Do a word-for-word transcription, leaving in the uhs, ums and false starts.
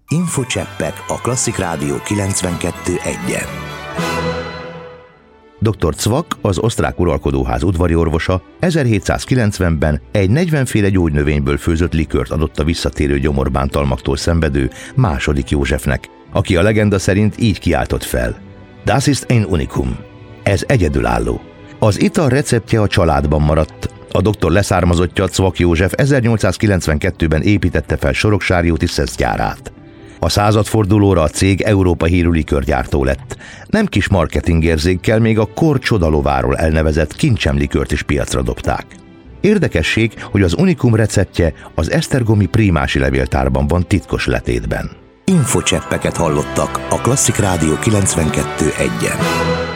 Infocseppek a Klasszik Rádió kilencvenkettő egyen. doktor Cvak, az osztrák uralkodóház udvari orvosa ezerhétszázkilencvenben egy negyvenféle gyógynövényből főzött likört adott a visszatérő gyomorbántalmaktól szenvedő második Józsefnek, aki a legenda szerint így kiáltott fel: Das ist ein Unikum. Ez egyedülálló. Az ital receptje a családban maradt. A doktor leszármazottja, Cvak József ezernyolcszázkilencvenkettőben építette fel Soroksárjóti szeszgyárát. A századfordulóra a cég Európa hírű likörgyártó lett. Nem kis marketingérzékkel még a kor csodalováról elnevezett kincsemlikört is piacra dobták. Érdekesség, hogy az Unikum receptje az esztergomi Prímási levéltárban van titkos letétben. Infocseppeket hallottak a Klasszik Rádió kilencvenkettő egyen.